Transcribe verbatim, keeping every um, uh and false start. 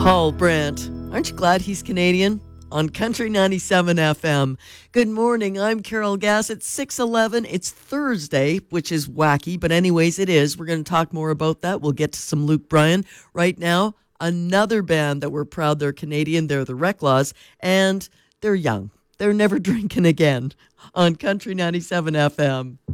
Paul Brandt. Aren't you glad he's Canadian? On Country ninety-seven F M. Good morning, I'm Carol Gass. It's six eleven. It's Thursday, which is wacky, but anyways, it is. We're going to talk more about that. We'll get to some Luke Bryan. Right now, another band that we're proud they're Canadian. They're the Reclaws, and they're young. They're never drinking again on Country ninety-seven F M.